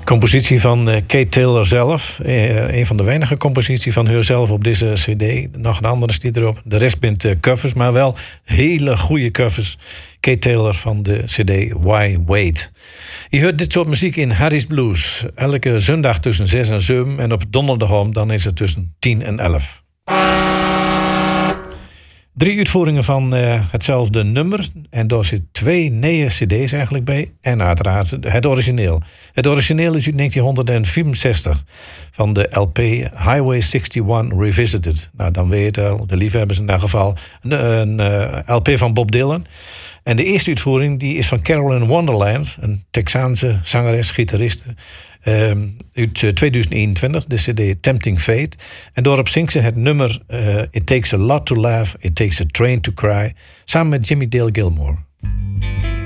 Compositie van Kate Taylor zelf. Een van de weinige composities van haarzelf op deze cd. Nog een andere stiet erop. De rest bent covers, maar wel hele goede covers. Kate Taylor van de cd Why Wait. Je hoort dit soort muziek in Harry's Blues. Elke zondag tussen 6 en 7. En op donderdag dan is het tussen 10 en 11. 3 uitvoeringen van hetzelfde nummer. En daar zitten 2 nieuwe cd's eigenlijk bij. En uiteraard het origineel. Het origineel is uit 1964. Van de LP Highway 61 Revisited. Nou, dan weet je al, de liefhebbers in dat geval. Een LP van Bob Dylan. En de eerste uitvoering die is van Carolyn Wonderland. Een Texaanse zangeres, gitariste. Uit 2021, de cd Tempting Fate. En daarop zingt ze het nummer It Takes a Lot to Laugh, It Takes a Train to Cry. Samen met Jimmy Dale Gilmore.